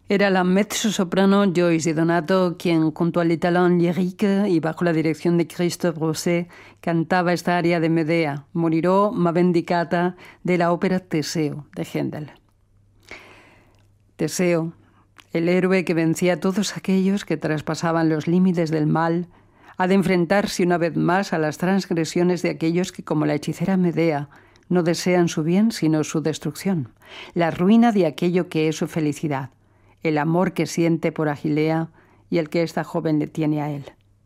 Era la mezzosoprano Joyce Di Donato quien, junto al Talent Lyrique y bajo la dirección de Christophe Rousset, cantaba esta aria de Medea, Morirò ma vendicata, de la ópera Teseo de Händel. Teseo, el héroe que vencía a todos aquellos que traspasaban los límites del mal, ha de enfrentarse una vez más a las transgresiones de aquellos que, como la hechicera Medea, no desean su bien sino su destrucción, la ruina de aquello que es su felicidad, el amor que siente por Agilea y el que esta joven le tiene a él.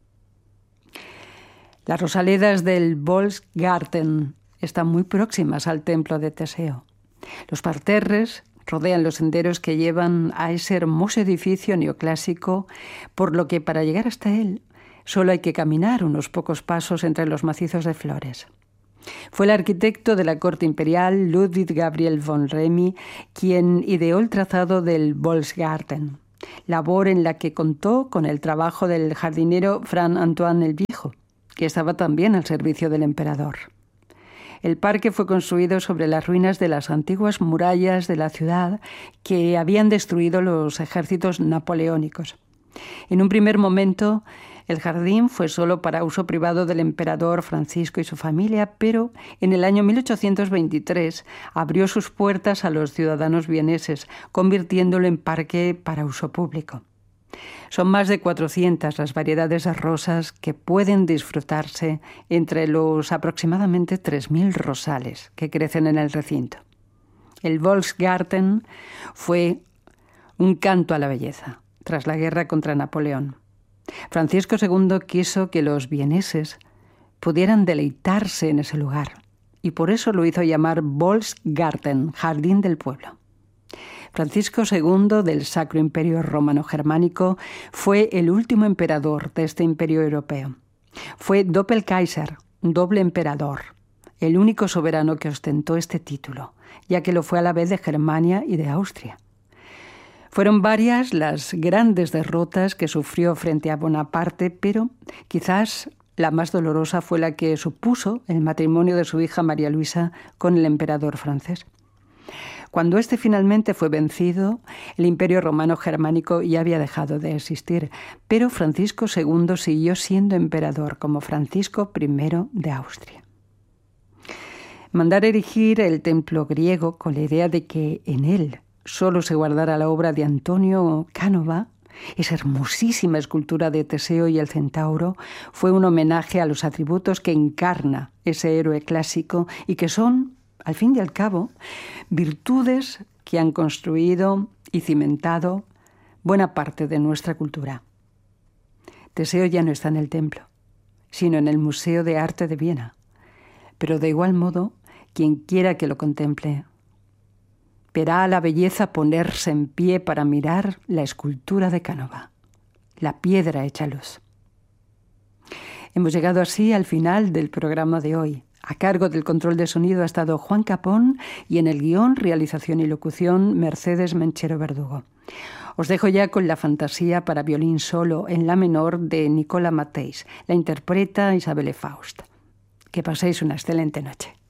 Las rosaledas del Volksgarten están muy próximas al templo de Teseo. Los parterres rodean los senderos que llevan a ese hermoso edificio neoclásico, por lo que para llegar hasta él solo hay que caminar unos pocos pasos entre los macizos de flores. Fue el arquitecto de la corte imperial, Ludwig Gabriel von Remy, quien ideó el trazado del Volksgarten, labor en la que contó con el trabajo del jardinero Franz Antoine el Viejo, que estaba también al servicio del emperador. El parque fue construido sobre las ruinas de las antiguas murallas de la ciudad que habían destruido los ejércitos napoleónicos. En un primer momento, el jardín fue solo para uso privado del emperador Francisco y su familia, pero en el año 1823 abrió sus puertas a los ciudadanos vieneses, convirtiéndolo en parque para uso público. Son más de 400 las variedades de rosas que pueden disfrutarse entre los aproximadamente 3.000 rosales que crecen en el recinto. El Volksgarten fue un canto a la belleza tras la guerra contra Napoleón. Francisco II quiso que los vieneses pudieran deleitarse en ese lugar y por eso lo hizo llamar Volksgarten, Jardín del Pueblo. Francisco II del Sacro Imperio Romano-Germánico fue el último emperador de este imperio europeo. Fue Doppelkaiser, doble emperador, el único soberano que ostentó este título, ya que lo fue a la vez de Germania y de Austria. Fueron varias las grandes derrotas que sufrió frente a Bonaparte, pero quizás la más dolorosa fue la que supuso el matrimonio de su hija María Luisa con el emperador francés. Cuando éste finalmente fue vencido, el Imperio Romano Germánico ya había dejado de existir, pero Francisco II siguió siendo emperador como Francisco I de Austria. Mandar erigir el templo griego con la idea de que en él solo se guardara la obra de Antonio Canova, esa hermosísima escultura de Teseo y el centauro, fue un homenaje a los atributos que encarna ese héroe clásico y que son, al fin y al cabo, virtudes que han construido y cimentado buena parte de nuestra cultura. Teseo ya no está en el templo, sino en el Museo de Arte de Viena, pero de igual modo, quien quiera que lo contemple verá a la belleza ponerse en pie para mirar la escultura de Canova, la piedra hecha luz. Hemos llegado así al final del programa de hoy. A cargo del control de sonido ha estado Juan Capón y en el guión, realización y locución Mercedes Menchero Verdugo. Os dejo ya con la fantasía para violín solo en la menor de Nicola Matthijs. La interpreta Isabelle Faust. Que paséis una excelente noche.